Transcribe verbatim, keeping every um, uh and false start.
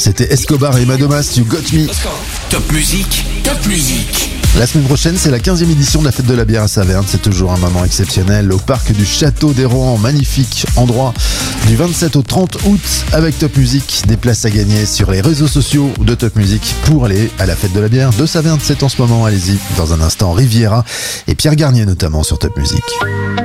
C'était Escobar et Madomas, You Got Me. Top musique, top musique. La semaine prochaine, c'est la quinzième édition de la fête de la bière à Saverne. C'est toujours un moment exceptionnel au parc du Château des Rohan. Magnifique endroit du vingt-sept au trente août avec Top Music. Des places à gagner sur les réseaux sociaux de Top Music pour aller à la fête de la bière de Saverne. C'est en ce moment, allez-y. Dans un instant, Riviera et Pierre Garnier notamment sur Top Music.